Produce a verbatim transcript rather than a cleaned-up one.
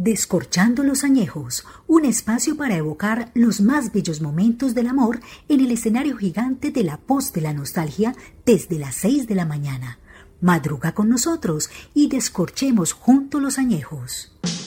Descorchando los añejos, un espacio para evocar los más bellos momentos del amor en el escenario gigante de la voz de la nostalgia desde las seis de la mañana. Madruga con nosotros y descorchemos juntos los añejos.